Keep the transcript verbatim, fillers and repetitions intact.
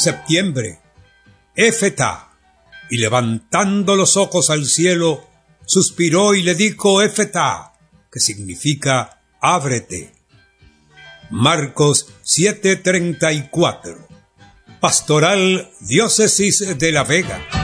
septiembre. Éfeta. Y levantando los ojos al cielo, suspiró y le dijo Éfeta, que significa ábrete. Marcos siete treinta y cuatro. Pastoral Diócesis de La Vega.